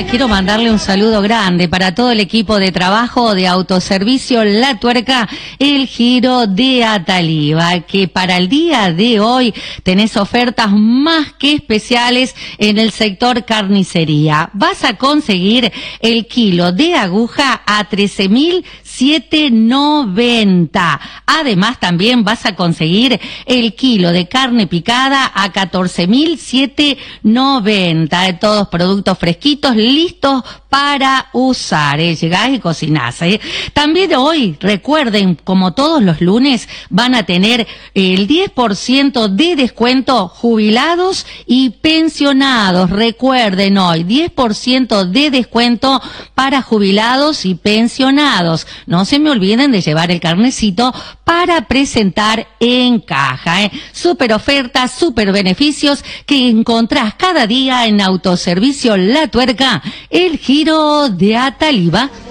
quiero mandarle un saludo grande para todo el equipo de trabajo de Autoservicio La Tuerca, El Giro de Ataliva, que para el día de hoy tenés ofertas más que especiales en el sector carnicería. Vas a conseguir el kilo de aguja a 13.790. Además, también vas a conseguir el kilo de carne picada a 14.790. De todos productos fresquitos, listos para usar. Llegás y cocinás. También hoy, recuerden, como todos los lunes, van a tener el 10% de descuento jubilados y pensionados. Recuerden hoy, 10% de descuento para jubilados y pensionados. No se me olviden de llevar el carnecito para presentar en caja. Super ofertas, super beneficios que encontrás cada día en Autoservicio La Tuerca, El Giro de Ataliva.